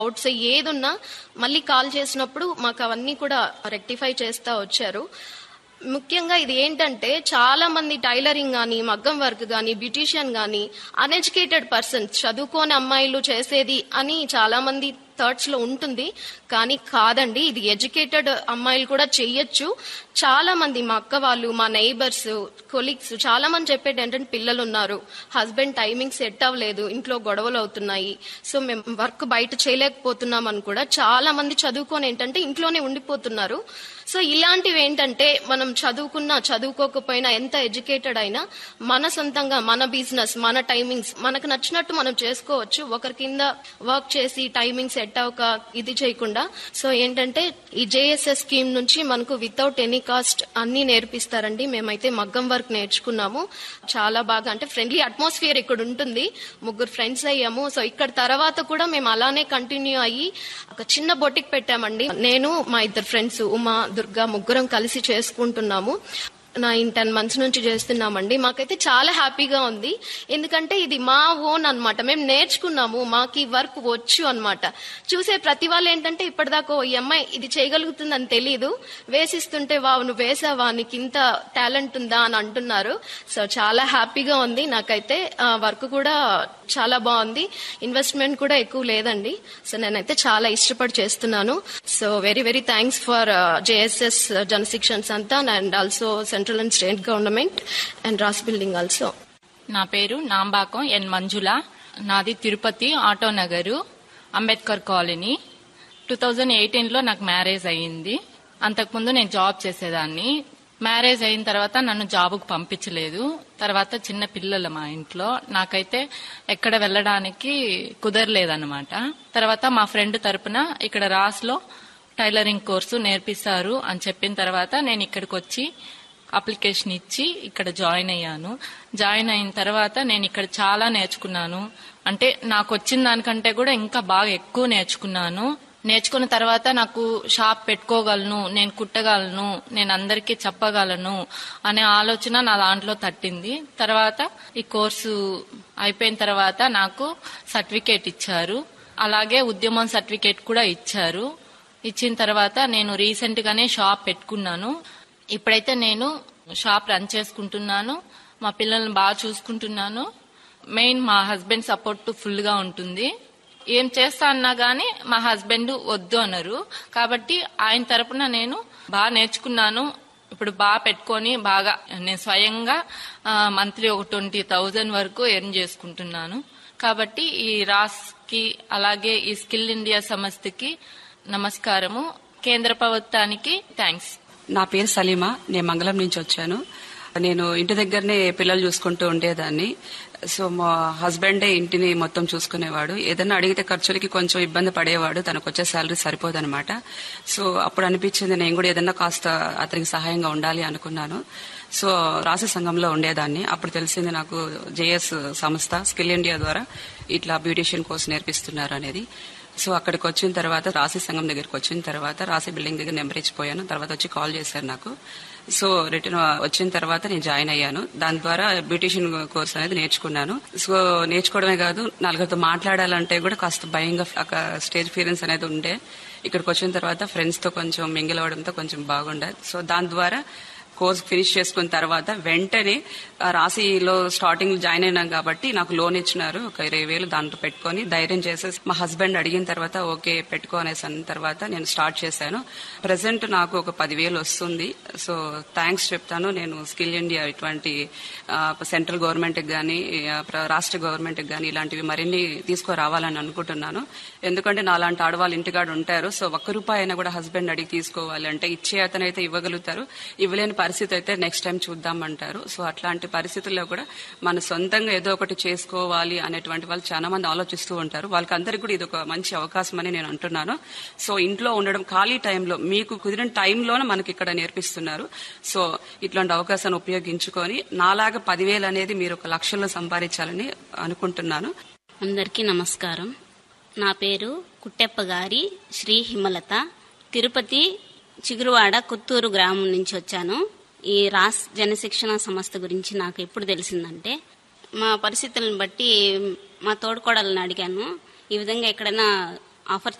Doubts ఏదున్నా మళ్ళీ call చేసినప్పుడు మాకు అవన్నీ కూడా రెక్టిఫై చేస్తా వచ్చారు. ముఖ్యంగా ఇది ఏంటంటే చాలా మంది టైలరింగ్ గానీ, మగ్గం వర్క్ గానీ, బ్యూటీషియన్ గానీ అన్ఎడ్యుకేటెడ్ పర్సన్స్, చదువుకోని అమ్మాయిలు చేసేది అని చాలా మంది థాట్స్ లో ఉంటుంది. కానీ కాదండి, ఇది ఎడ్యుకేటెడ్ అమ్మాయిలు కూడా చెయ్యొచ్చు. చాలా మంది మా అక్క వాళ్ళు, మా నైబర్స్, కొలీగ్స్ చాలా మంది చెప్పేది ఏంటంటే పిల్లలు ఉన్నారు, హస్బెండ్ టైమింగ్ సెట్ అవ్వలేదు, ఇంట్లో గొడవలు అవుతున్నాయి, సో మేము వర్క్ బయట చేయలేకపోతున్నాం అని కూడా చాలా మంది చదువుకొని ఏంటంటే ఇంట్లోనే ఉండిపోతున్నారు. సో ఇలాంటివి ఏంటంటే మనం చదువుకున్నా చదువుకోకపోయినా ఎంత ఎడ్యుకేటెడ్ అయినా మన సొంతంగా మన బిజినెస్, మన టైమింగ్స్ మనకు నచ్చినట్టు మనం చేసుకోవచ్చు. ఒకరి కింద వర్క్ చేసి టైమింగ్ సెట్ అవ్వక ఇది చేయకుండా. సో ఏంటంటే ఈ జేఎస్ఎస్ స్కీమ్ నుంచి మనకు వితౌట్ ఎనీ కాస్ట్ అన్ని నేర్పిస్తారండి. మేమైతే మగ్గం వర్క్ నేర్చుకున్నాము. చాలా బాగా అంటే ఫ్రెండ్లీ అట్మాస్ఫియర్ ఇక్కడ ఉంటుంది. 3 ఫ్రెండ్స్ అయ్యాము. సో ఇక్కడ తర్వాత కూడా మేము అలానే కంటిన్యూ అయ్యి ఒక చిన్న బొటిక్ పెట్టామండి. నేను మా 2 ఫ్రెండ్స్ ఉమా, దుర్గా ముగ్గురం కలిసి చేసుకుంటున్నాము. 9-10 months నుంచి చేస్తున్నామండి. మాకైతే చాలా హ్యాపీగా ఉంది. ఎందుకంటే ఇది మా ఓన్ అన్నమాట. మేము నేర్చుకున్నాము, మాకు ఈ వర్క్ వచ్చు అన్నమాట. చూసే ప్రతి వాళ్ళు ఏంటంటే ఇప్పటిదాకా ఈ అమ్మాయి ఇది చేయగలుగుతుందని తెలీదు, వేసిస్తుంటే వావ్ నువ్వు వేసావా, నీకు ఇంత టాలెంట్ ఉందా అని అంటున్నారు. సో చాలా హ్యాపీగా ఉంది నాకైతే. వర్క్ కూడా చాలా బాగుంది, ఇన్వెస్ట్మెంట్ కూడా ఎక్కువ లేదండి. సో నేనైతే చాలా ఇష్టపడి చేస్తున్నాను. So very very thanks for JSS జనశిక్షన్స్ అంతా and also central and state government and Ross building also. నా పేరు నాంబాకం ఎన్ మంజుల. నాది తిరుపతి ఆటోనగరు, అంబేద్కర్ కాలనీ. 2018లో నాకు మ్యారేజ్ అయ్యింది. అంతకుముందు నేను జాబ్ చేసేదాన్ని. మ్యారేజ్ అయిన తర్వాత నన్ను జాబుకు పంపించలేదు. తర్వాత చిన్న పిల్లలు మా ఇంట్లో, నాకైతే ఎక్కడ వెళ్ళడానికి కుదరలేదన్నమాట. తర్వాత మా ఫ్రెండ్ తరపున ఇక్కడ రాస్లో టైలరింగ్ కోర్సు నేర్పిస్తారు అని చెప్పిన తర్వాత నేను ఇక్కడికి వచ్చి అప్లికేషన్ ఇచ్చి ఇక్కడ జాయిన్ అయ్యాను. జాయిన్ అయిన తర్వాత నేను ఇక్కడ చాలా నేర్చుకున్నాను. అంటే నాకు వచ్చిన దానికంటే కూడా ఇంకా బాగా ఎక్కువ నేర్చుకున్నాను. నేర్చుకున్న తర్వాత నాకు షాప్ పెట్టుకోగలను, నేను కుట్టగలను, నేను అందరికీ చెప్పగలను అనే ఆలోచన నా దాంట్లో తట్టింది. తర్వాత ఈ కోర్సు అయిపోయిన తర్వాత నాకు సర్టిఫికేట్ ఇచ్చారు, అలాగే ఉద్యమం సర్టిఫికేట్ కూడా ఇచ్చారు. ఇచ్చిన తర్వాత నేను రీసెంట్ గానే షాప్ పెట్టుకున్నాను. ఇప్పుడైతే నేను షాప్ రన్ చేసుకుంటున్నాను, మా పిల్లల్ని బాగా చూసుకుంటున్నాను. మెయిన్ మా హస్బెండ్ సపోర్ట్ ఫుల్ గా ఉంటుంది. ఏం చేస్తా అన్నా గానీ మా హస్బెండ్ వద్దు అన్నారు. కాబట్టి ఆయన తరపున నేను బాగా నేర్చుకున్నాను. ఇప్పుడు బాగా పెట్టుకొని బాగా నేను స్వయంగా మంత్లీ ఒక 20,000 వరకు ఎర్న్ చేసుకుంటున్నాను. కాబట్టి ఈ రాస్ కి అలాగే ఈ స్కిల్ ఇండియా సంస్థకి నమస్కారము. కేంద్ర ప్రభుత్వానికి థ్యాంక్స్. నా పేరు సలీమా, నేను మంగళం నుంచి వచ్చాను. నేను ఇంటి దగ్గరనే పిల్లలు చూసుకుంటూ ఉండేదాన్ని. సో మా హస్బెండే ఇంటిని మొత్తం చూసుకునేవాడు. ఏదైనా అడిగితే ఖర్చులకి కొంచెం ఇబ్బంది పడేవాడు, తనకు వచ్చే శాలరీ సరిపోదనమాట. సో అప్పుడు అనిపించింది నేను కూడా ఏదైనా కాస్త అతనికి సహాయంగా ఉండాలి అనుకున్నాను. సో రాసి సంఘంలో ఉండేదాన్ని. అప్పుడు తెలిసింది నాకు జేఎస్ సంస్థ స్కిల్ ఇండియా ద్వారా ఇట్లా బ్యూటీషియన్ కోర్స్ నేర్పిస్తున్నారు అనేది. సో అక్కడికి వచ్చిన తర్వాత రాసి సంఘం దగ్గరికి వచ్చిన తర్వాత రాసి బిల్డింగ్ దగ్గర నెంబర్ ఇచ్చిపోయాను. తర్వాత వచ్చి కాల్ చేశారు నాకు. సో రిటర్న్ వచ్చిన తర్వాత నేను జాయిన్ అయ్యాను. దాని ద్వారా బ్యూటీషియన్ కోర్స్ అనేది నేర్చుకున్నాను. సో నేర్చుకోవడమే కాదు, నలుగురితో మాట్లాడాలంటే కూడా కాస్త భయంగా స్టేజ్ ఫియరెన్స్ అనేది ఉండే. ఇక్కడికి వచ్చిన తర్వాత ఫ్రెండ్స్ తో కొంచెం మింగిల్ అవడంతో కొంచెం బాగుండే. సో దాని ద్వారా కోర్స్ ఫినిష్ చేసుకున్న తర్వాత వెంటనే రాశిలో స్టార్టింగ్ జాయిన్ అయినాం కాబట్టి నాకు లోన్ ఇచ్చినారు ఒక 20,000. దాంట్లో పెట్టుకొని ధైర్యం చేసేసి మా హస్బెండ్ అడిగిన తర్వాత ఓకే పెట్టుకో అనేసి అన్న తర్వాత నేను స్టార్ట్ చేశాను. ప్రెసెంట్ నాకు ఒక 10,000 వస్తుంది. సో థ్యాంక్స్ చెప్తాను. నేను స్కిల్ ఇండియా ఇటువంటి సెంట్రల్ గవర్నమెంట్ గానీ రాష్ట్ర గవర్నమెంట్ గానీ ఇలాంటివి మరిన్ని తీసుకురావాలని అనుకుంటున్నాను. ఎందుకంటే నా లాంటి ఆడవాళ్ళు ఇంటికాడ ఉంటారు. సో ₹1 అయినా కూడా హస్బెండ్ అడిగి తీసుకోవాలి అంటే ఇచ్చే అతనైతే ఇవ్వగలుగుతారు, ఇవ్వలేని పరిస్థితి అయితే నెక్స్ట్ టైం చూద్దామంటారు. సో అట్లాంటి పరిస్థితుల్లో కూడా మన సొంతంగా ఏదో ఒకటి చేసుకోవాలి అనేటువంటి వాళ్ళు చాలా మంది ఆలోచిస్తూ ఉంటారు. వాళ్ళకందరికీ కూడా ఇది ఒక మంచి అవకాశం అని నేను అంటున్నాను. సో ఇంట్లో ఉండడం ఖాళీ టైంలో మీకు కుదిరిన టైంలోనే మనకి ఇక్కడ నేర్పిస్తున్నారు. సో ఇట్లాంటి అవకాశాన్ని ఉపయోగించుకొని నాలాగా 10,000 అనేది మీరు ఒక లక్షల్లో సంపాదించాలని అనుకుంటున్నాను. అందరికీ నమస్కారం. నా పేరు కుట్టెప్పగారి శ్రీ హిమలత. తిరుపతి చిగురువాడ కొత్తూరు గ్రామం నుంచి వచ్చాను. ఈ రాస్ జనశిక్షణ సంస్థ గురించి నాకు ఎప్పుడు తెలిసిందంటే మా పరిస్థితులను బట్టి మా తోడుకోడలను అడిగాను, ఈ విధంగా ఎక్కడైనా ఆఫర్